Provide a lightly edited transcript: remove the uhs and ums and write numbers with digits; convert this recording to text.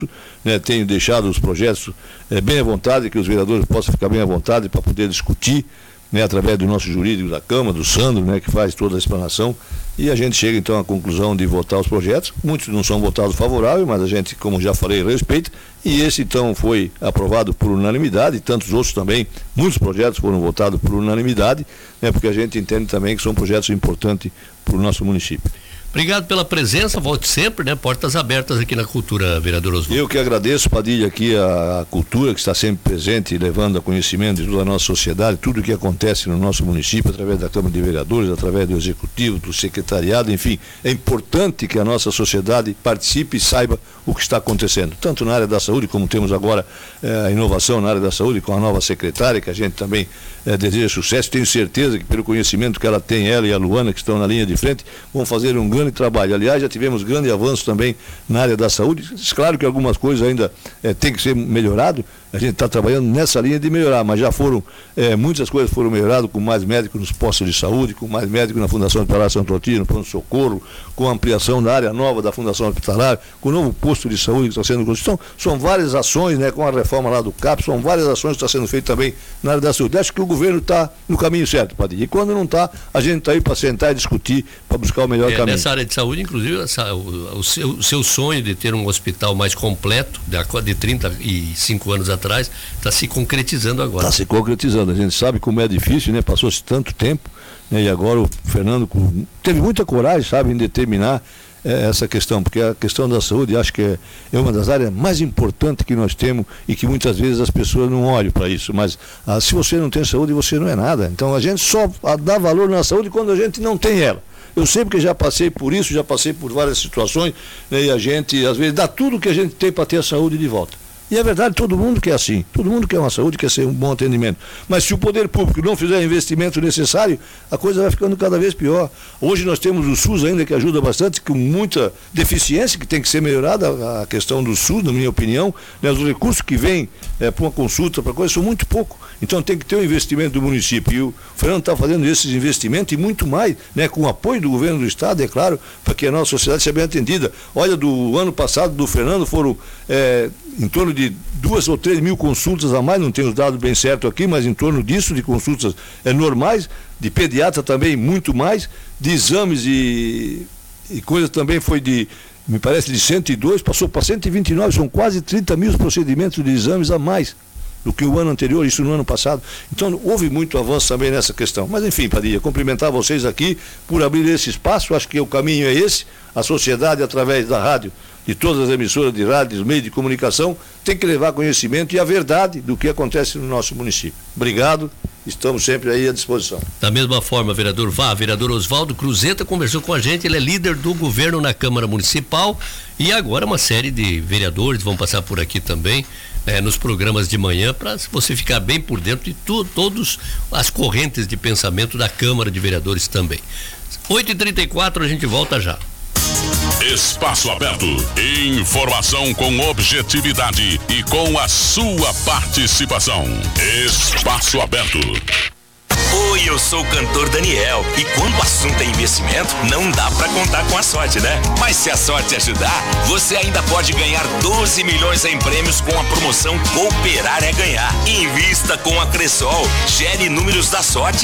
né, tenho deixado os projetos bem à vontade, que os vereadores possam ficar bem à vontade para poder discutir, né, através do nosso jurídico da Câmara, do Sandro, né, que faz toda a explanação, e a gente chega então à conclusão de votar os projetos. Muitos não são votados favoráveis, mas a gente, como já falei, respeita, e esse então foi aprovado por unanimidade, e tantos outros também, muitos projetos foram votados por unanimidade, né, porque a gente entende também que são projetos importantes para o nosso município. Obrigado pela presença, volte sempre, né? Portas abertas aqui na Cultura, vereador Osvaldo. Eu que agradeço, Padilha, aqui a cultura que está sempre presente, levando a conhecimento de toda a nossa sociedade, tudo o que acontece no nosso município, através da Câmara de Vereadores, através do Executivo, do Secretariado, enfim. É importante que a nossa sociedade participe e saiba o que está acontecendo, tanto na área da saúde, como temos agora a inovação na área da saúde, com a nova secretária, que a gente também deseja sucesso. Tenho certeza que, pelo conhecimento que ela tem, ela e a Luana, que estão na linha de frente, vão fazer um grande trabalho. Aliás, já tivemos grande avanço também na área da saúde. Claro que algumas coisas ainda tem que ser melhorado. A gente está trabalhando nessa linha de melhorar, mas já foram, muitas coisas foram melhoradas, com mais médicos nos postos de saúde, com mais médicos na Fundação Hospitalar Santo Antônio, no pronto-socorro, com a ampliação da área nova da Fundação Hospitalar, com o novo posto de saúde que está sendo construído. São várias ações, né, com a reforma lá do CAP, são várias ações que estão sendo feitas também na área da saúde. Acho que o governo está no caminho certo, Padilha. E quando não está, a gente está aí para sentar e discutir, para buscar o melhor caminho. Nessa área de saúde, inclusive, o seu sonho de ter um hospital mais completo, de 35 anos atrás, está se concretizando agora. Está se concretizando. A gente sabe como é difícil, né? Passou-se tanto tempo, né? E agora o Fernando teve muita coragem, sabe, em determinar essa questão, porque a questão da saúde acho que é uma das áreas mais importantes que nós temos e que muitas vezes as pessoas não olham para isso, mas se você não tem saúde, você não é nada. Então a gente só dá valor na saúde quando a gente não tem ela. Eu sei porque já passei por isso, já passei por várias situações, né, e a gente às vezes dá tudo que a gente tem para ter a saúde de volta. E é verdade, todo mundo quer assim, todo mundo quer uma saúde, quer ser um bom atendimento. Mas se o poder público não fizer o investimento necessário, a coisa vai ficando cada vez pior. Hoje nós temos o SUS ainda, que ajuda bastante, com muita deficiência, que tem que ser melhorada, a questão do SUS, na minha opinião, né, os recursos que vêm para uma consulta, para coisa, são muito pouco. Então tem que ter um investimento do município. E o Fernando está fazendo esses investimentos e muito mais, né, com o apoio do governo do Estado, é claro, para que a nossa sociedade seja bem atendida. Olha, do ano passado do Fernando foram em torno de 2 ou 3 mil consultas a mais, não tenho os dados bem certos aqui, mas em torno disso, de consultas normais, de pediatra também muito mais, de exames e coisas também foi me parece de 102, passou para 129, são quase 30 mil procedimentos de exames a mais do que o ano anterior, isso no ano passado. Então houve muito avanço também nessa questão. Mas enfim, Padilha, cumprimentar vocês aqui por abrir esse espaço, acho que o caminho é esse, a sociedade através da rádio, de todas as emissoras de rádio, dos meios de comunicação, tem que levar conhecimento e a verdade do que acontece no nosso município. Obrigado, estamos sempre aí à disposição. Da mesma forma, vereador Osvaldo Cruzeta conversou com a gente, ele é líder do governo na Câmara Municipal e agora uma série de vereadores vão passar por aqui também, nos programas de manhã, para você ficar bem por dentro de todas as correntes de pensamento da Câmara de Vereadores também. 8h34, a gente volta já. Espaço Aberto. Informação com objetividade e com a sua participação. Espaço Aberto. Oi, eu sou o cantor Daniel e quando o assunto é investimento, não dá pra contar com a sorte, né? Mas se a sorte ajudar, você ainda pode ganhar 12 milhões em prêmios com a promoção Cooperar é Ganhar. Invista com a Cressol, gere números da sorte